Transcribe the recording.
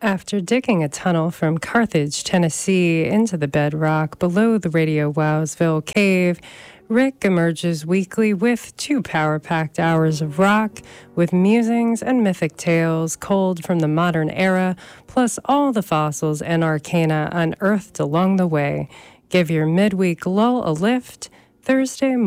After digging a tunnel from Carthage, Tennessee, into the bedrock below the Radio Wowsville cave, Rick emerges weekly with 2 power-packed hours of rock, with musings and mythic tales culled from the modern era, plus all the fossils and arcana unearthed along the way. Give your midweek lull a lift Thursday morning.